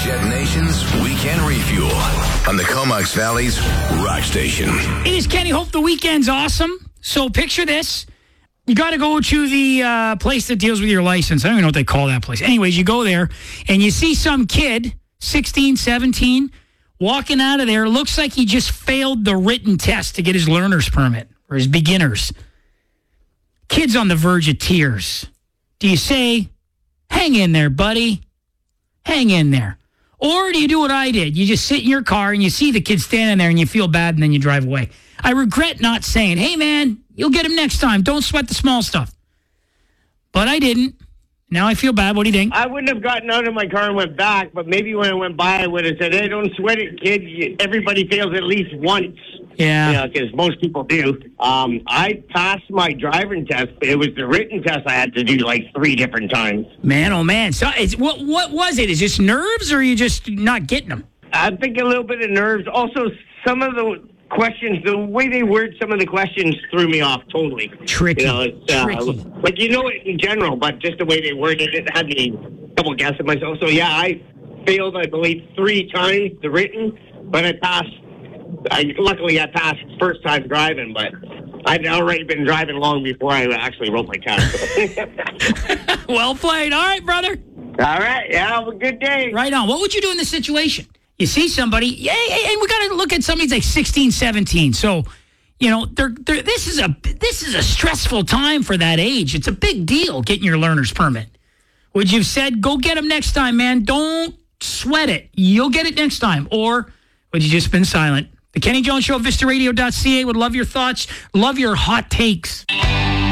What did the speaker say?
Jet Nation's Weekend Refuel on the Comox Valley's Rock Station. It is Kenny. Hope the weekend's awesome. So picture this. You got to go to the place that deals with your license. I don't even know what they call that place. Anyways, you go there and you see some kid, 16, 17, walking out of there. Looks like he just failed the written test to get his learner's permit or his beginner's. Kid's on the verge of tears. Do you say, hang in there, buddy? Hang in there. Or do you do what I did? You just sit in your car and you see the kid standing there and you feel bad and then you drive away. I regret not saying, hey, man, you'll get him next time. Don't sweat the small stuff. But I didn't. Now I feel bad. What do you think? I wouldn't have gotten out of my car and went back, but maybe when I went by, I would have said, hey, don't sweat it, kid. Everybody fails at least once. Yeah. Because most people do. I passed my driving test, but it was the written test I had to do like 3 different times. Man, oh, man. So what was it? Is it just nerves or are you just not getting them? I think a little bit of nerves. Also, some of the questions, the way they word some of the questions threw me off totally. Tricky. Tricky. Like, it in general, but just the way they worded it had me double guessing myself. So, yeah, I failed, I believe, 3 times the written, but I passed. Luckily, I passed first time driving, but I'd already been driving long before I actually wrote my test. Well played. All right, brother. All right. Yeah, have a good day. Right on. What would you do in this situation? You see somebody, and we got to look at somebody's like 16, 17. So, this is a stressful time for that age. It's a big deal getting your learner's permit. Would you have said, go get him next time, man? Don't sweat it. You'll get it next time. Or would you just been silent? The Kenny Jones Show, VistaRadio.ca. Would love your thoughts. Love your hot takes.